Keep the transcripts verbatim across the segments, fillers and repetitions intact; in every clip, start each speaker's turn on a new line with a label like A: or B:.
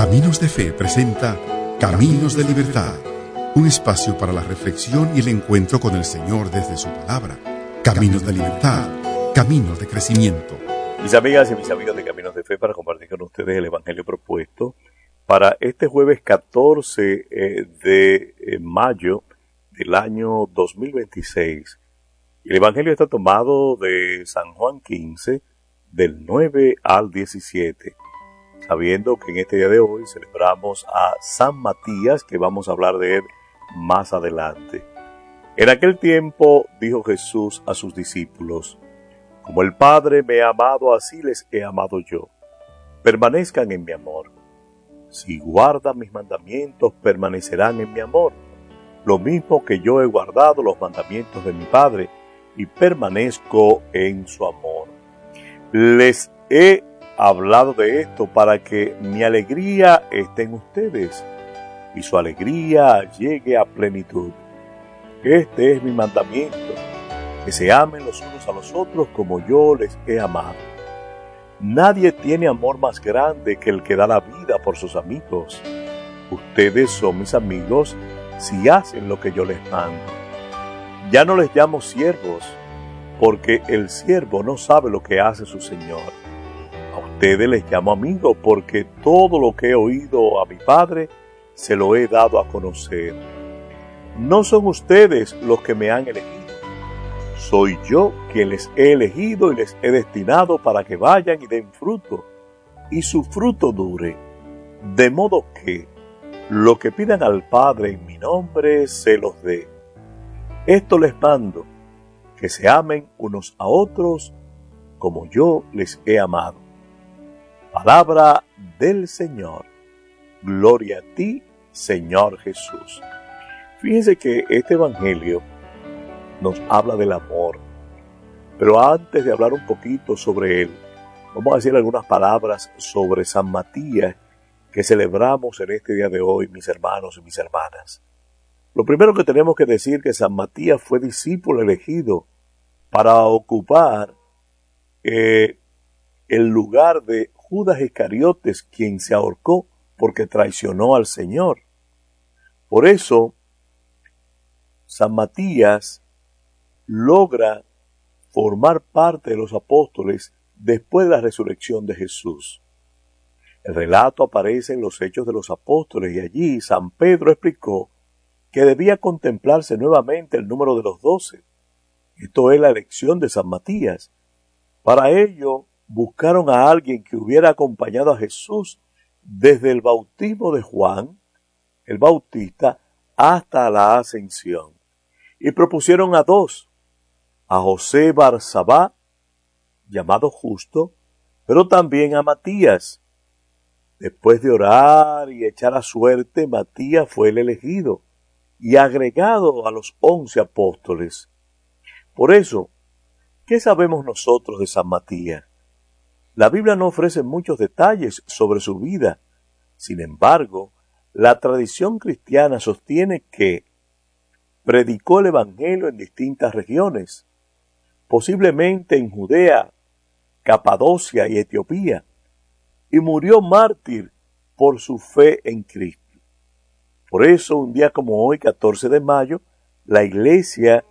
A: Caminos de Fe presenta Caminos de Libertad, un espacio para la reflexión y el encuentro con el Señor desde su palabra. Caminos de Libertad, caminos de crecimiento.
B: Mis amigas y mis amigos de Caminos de Fe, para compartir con ustedes el Evangelio propuesto para este jueves catorce eh, de eh, mayo del año dos mil veintiséis. El Evangelio está tomado de San Juan quince, del nueve al diecisiete, sabiendo que en este día de hoy celebramos a San Matías, que vamos a hablar de él más adelante. En aquel tiempo dijo Jesús a sus discípulos: como el Padre me ha amado, así les he amado yo. Permanezcan en mi amor. Si guardan mis mandamientos, permanecerán en mi amor, lo mismo que yo he guardado los mandamientos de mi Padre y permanezco en su amor. Les he hablado de esto para que mi alegría esté en ustedes y su alegría llegue a plenitud. Este es mi mandamiento, que se amen los unos a los otros como yo les he amado. Nadie tiene amor más grande que el que da la vida por sus amigos. Ustedes son mis amigos si hacen lo que yo les mando. Ya no les llamo siervos, porque el siervo no sabe lo que hace su señor. A ustedes les llamo amigos, porque todo lo que he oído a mi Padre se lo he dado a conocer. No son ustedes los que me han elegido. Soy yo quien les he elegido y les he destinado para que vayan y den fruto, y su fruto dure, de modo que lo que pidan al Padre en mi nombre se los dé. Esto les mando, que se amen unos a otros como yo les he amado. Palabra del Señor. Gloria a ti, Señor Jesús. Fíjense que este evangelio nos habla del amor, pero antes de hablar un poquito sobre él, vamos a decir algunas palabras sobre San Matías que celebramos en este día de hoy, mis hermanos y mis hermanas. Lo primero que tenemos que decir es que San Matías fue discípulo elegido para ocupar eh, el lugar de Judas Iscariotes, quien se ahorcó porque traicionó al Señor. Por eso, San Matías logra formar parte de los apóstoles después de la resurrección de Jesús. El relato aparece en los Hechos de los Apóstoles y allí San Pedro explicó que debía contemplarse nuevamente el número de los doce. Esto es la elección de San Matías. Para ello buscaron a alguien que hubiera acompañado a Jesús desde el bautismo de Juan, el Bautista, hasta la ascensión. Y propusieron a dos, a José Barsabá, llamado Justo, pero también a Matías. Después de orar y echar a suerte, Matías fue el elegido y agregado a los once apóstoles. Por eso, ¿qué sabemos nosotros de San Matías? La Biblia no ofrece muchos detalles sobre su vida. Sin embargo, la tradición cristiana sostiene que predicó el Evangelio en distintas regiones, posiblemente en Judea, Capadocia y Etiopía, y murió mártir por su fe en Cristo. Por eso, un día como hoy, catorce de mayo, la Iglesia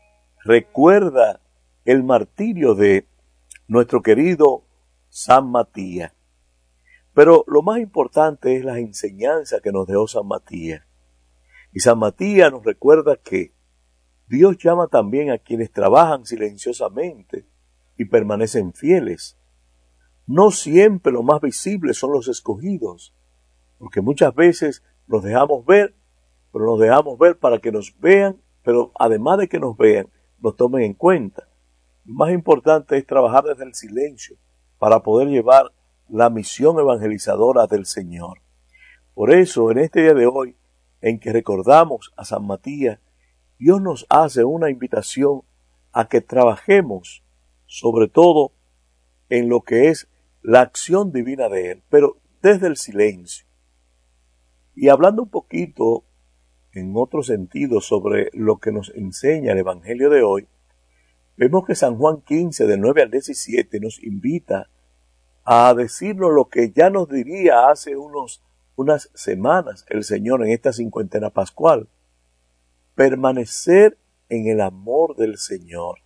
B: recuerda el martirio de nuestro querido San Matías. Pero lo más importante es la enseñanza que nos dejó San Matías. Y San Matías nos recuerda que Dios llama también a quienes trabajan silenciosamente y permanecen fieles. No siempre lo más visible son los escogidos, porque muchas veces nos dejamos ver, pero nos dejamos ver para que nos vean, pero además de que nos vean, nos tomen en cuenta. Lo más importante es trabajar desde el silencio para poder llevar la misión evangelizadora del Señor. Por eso, en este día de hoy, en que recordamos a San Matías, Dios nos hace una invitación a que trabajemos, sobre todo en lo que es la acción divina de Él, pero desde el silencio. Y hablando un poquito en otro sentido sobre lo que nos enseña el Evangelio de hoy, vemos que San Juan quince, del nueve al diecisiete, nos invita a decirnos lo que ya nos diría hace unos unas semanas el Señor en esta cincuentena pascual. Permanecer en el amor del Señor.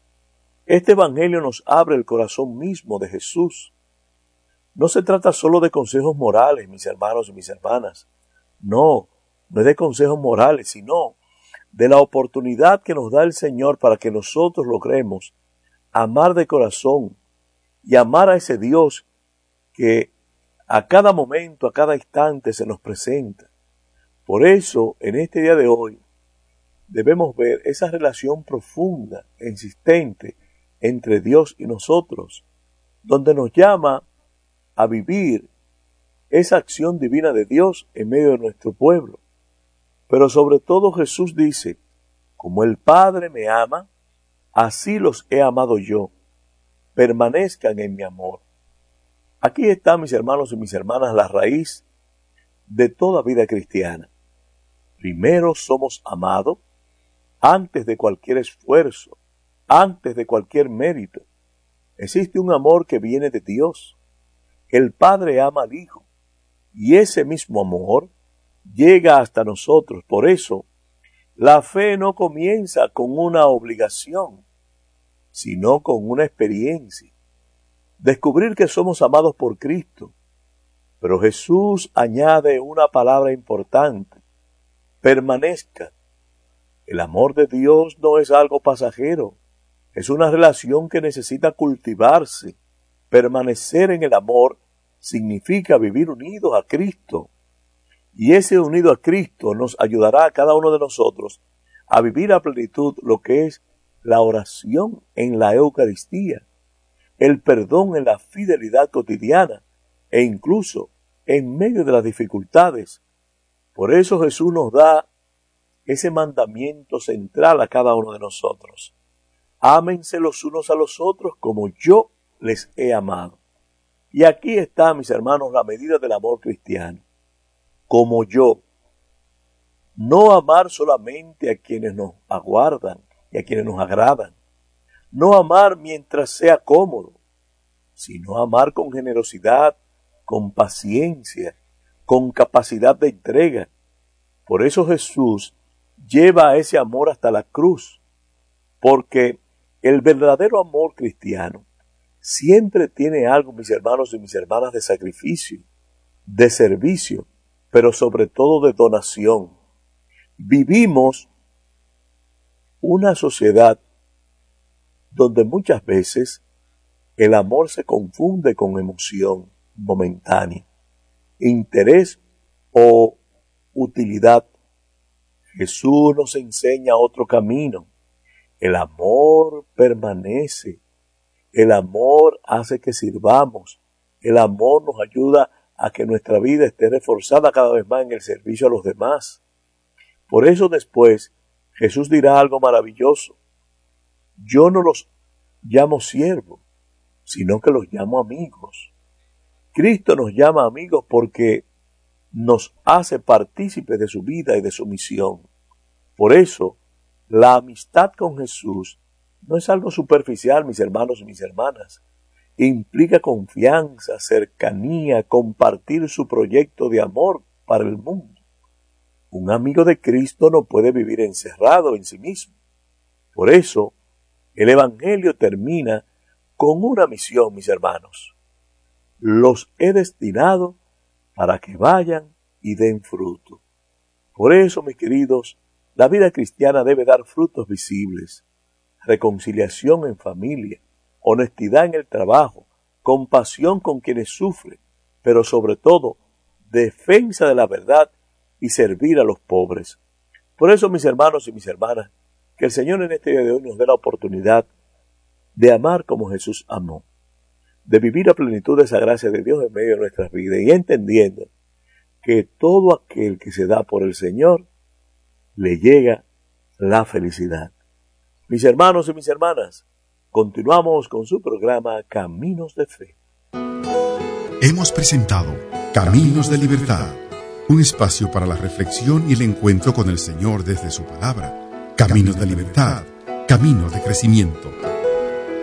B: Este evangelio nos abre el corazón mismo de Jesús. No se trata solo de consejos morales, mis hermanos y mis hermanas. No, no es de consejos morales, sino de la oportunidad que nos da el Señor para que nosotros logremos amar de corazón y amar a ese Dios que a cada momento, a cada instante se nos presenta. Por eso, en este día de hoy, debemos ver esa relación profunda e insistente entre Dios y nosotros, donde nos llama a vivir esa acción divina de Dios en medio de nuestro pueblo. Pero sobre todo Jesús dice, como el Padre me ama, así los he amado yo, permanezcan en mi amor. Aquí está, mis hermanos y mis hermanas, la raíz de toda vida cristiana. Primero somos amados, antes de cualquier esfuerzo, antes de cualquier mérito. Existe un amor que viene de Dios. El Padre ama al Hijo, y ese mismo amor llega hasta nosotros. Por eso, la fe no comienza con una obligación, sino con una experiencia. Descubrir que somos amados por Cristo. Pero Jesús añade una palabra importante: permanezca. El amor de Dios no es algo pasajero, es una relación que necesita cultivarse. Permanecer en el amor significa vivir unidos a Cristo. Y ese unido a Cristo nos ayudará a cada uno de nosotros a vivir a plenitud lo que es la oración en la Eucaristía, el perdón en la fidelidad cotidiana e incluso en medio de las dificultades. Por eso Jesús nos da ese mandamiento central a cada uno de nosotros. Ámense los unos a los otros como yo les he amado. Y aquí está, mis hermanos, la medida del amor cristiano. Como yo. No amar solamente a quienes nos aguardan y a quienes nos agradan. No amar mientras sea cómodo, sino amar con generosidad, con paciencia, con capacidad de entrega. Por eso Jesús lleva ese amor hasta la cruz, porque el verdadero amor cristiano siempre tiene algo, mis hermanos y mis hermanas, de sacrificio, de servicio, pero sobre todo de donación. Vivimos una sociedad donde muchas veces el amor se confunde con emoción momentánea, interés o utilidad. Jesús nos enseña otro camino. El amor permanece. El amor hace que sirvamos. El amor nos ayuda a que nuestra vida esté reforzada cada vez más en el servicio a los demás. Por eso después Jesús dirá algo maravilloso. Yo no los llamo siervos, sino que los llamo amigos. Cristo nos llama amigos porque nos hace partícipes de su vida y de su misión. Por eso, la amistad con Jesús no es algo superficial, mis hermanos y mis hermanas. Implica confianza, cercanía, compartir su proyecto de amor para el mundo. Un amigo de Cristo no puede vivir encerrado en sí mismo. Por eso, el Evangelio termina con una misión, mis hermanos. Los he destinado para que vayan y den fruto. Por eso, mis queridos, la vida cristiana debe dar frutos visibles. Reconciliación en familia, honestidad en el trabajo, compasión con quienes sufren, pero sobre todo, defensa de la verdad y servir a los pobres. Por eso, mis hermanos y mis hermanas, que el Señor en este día de hoy nos dé la oportunidad de amar como Jesús amó, de vivir a plenitud de esa gracia de Dios en medio de nuestras vidas y entendiendo que todo aquel que se da por el Señor le llega la felicidad. Mis hermanos y mis hermanas, continuamos con su programa Caminos de Fe.
A: Hemos presentado Caminos de Libertad, un espacio para la reflexión y el encuentro con el Señor desde su palabra. Caminos de libertad, caminos de crecimiento.